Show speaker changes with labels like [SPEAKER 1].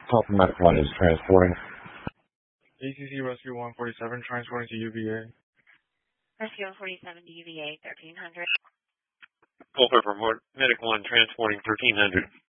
[SPEAKER 1] Call from Medical One is transporting.
[SPEAKER 2] ACC Rescue 147, transporting to UVA.
[SPEAKER 3] Rescue 147 to UVA, 1300.
[SPEAKER 4] Call for Medical One, transporting 1300.